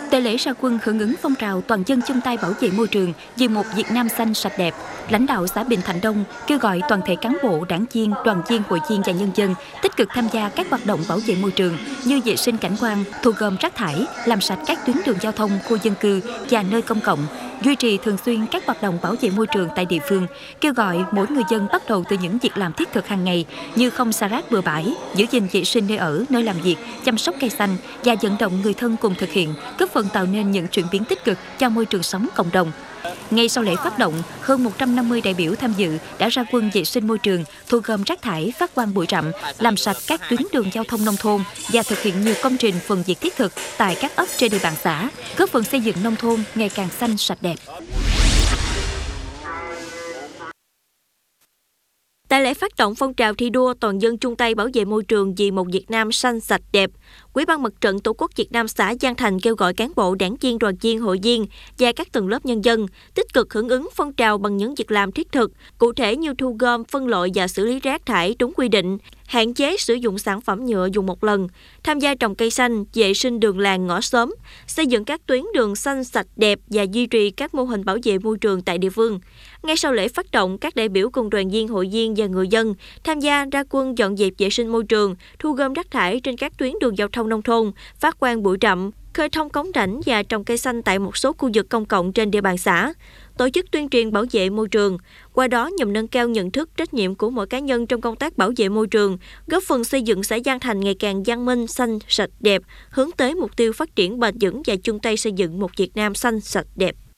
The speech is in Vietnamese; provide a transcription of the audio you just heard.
Tại lễ ra quân hưởng ứng phong trào toàn dân chung tay bảo vệ môi trường vì một Việt Nam xanh sạch đẹp, lãnh đạo xã Bình Thạnh Đông kêu gọi toàn thể cán bộ, đảng viên, đoàn viên, hội viên và nhân dân tích cực tham gia các hoạt động bảo vệ môi trường như vệ sinh cảnh quan, thu gom rác thải, làm sạch các tuyến đường giao thông, khu dân cư và nơi công cộng, duy trì thường xuyên các hoạt động bảo vệ môi trường tại địa phương, kêu gọi mỗi người dân bắt đầu từ những việc làm thiết thực hàng ngày như không xả rác bừa bãi, giữ gìn vệ sinh nơi ở, nơi làm việc, chăm sóc cây xanh và vận động người thân cùng thực hiện, góp phần tạo nên những chuyển biến tích cực cho môi trường sống cộng đồng. Ngay sau lễ phát động, hơn 150 đại biểu tham dự đã ra quân vệ sinh môi trường, thu gom rác thải, phát quang bụi rậm, làm sạch các tuyến đường giao thông nông thôn và thực hiện nhiều công trình phần việc thiết thực tại các ấp trên địa bàn xã, góp phần xây dựng nông thôn ngày càng xanh sạch đẹp. Tại lễ phát động phong trào thi đua toàn dân chung tay bảo vệ môi trường vì một Việt Nam xanh sạch đẹp, Ủy ban Mặt trận Tổ quốc Việt Nam xã Giang Thành kêu gọi cán bộ, đảng viên, đoàn viên, hội viên và các tầng lớp nhân dân tích cực hưởng ứng phong trào bằng những việc làm thiết thực, cụ thể như thu gom, phân loại và xử lý rác thải đúng quy định, hạn chế sử dụng sản phẩm nhựa dùng một lần, tham gia trồng cây xanh, vệ sinh đường làng ngõ xóm, xây dựng các tuyến đường xanh sạch đẹp và duy trì các mô hình bảo vệ môi trường tại địa phương. Ngay sau lễ phát động, các đại biểu cùng đoàn viên, hội viên và người dân tham gia ra quân dọn dẹp vệ sinh môi trường, thu gom rác thải trên các tuyến đường giao thông nông thôn, phát quang bụi rậm, khơi thông cống rãnh và trồng cây xanh tại một số khu vực công cộng trên địa bàn xã, tổ chức tuyên truyền bảo vệ môi trường. Qua đó nhằm nâng cao nhận thức, trách nhiệm của mỗi cá nhân trong công tác bảo vệ môi trường, góp phần xây dựng xã Giang Thành ngày càng văn minh, xanh, sạch đẹp, hướng tới mục tiêu phát triển bền vững và chung tay xây dựng một Việt Nam xanh, sạch đẹp.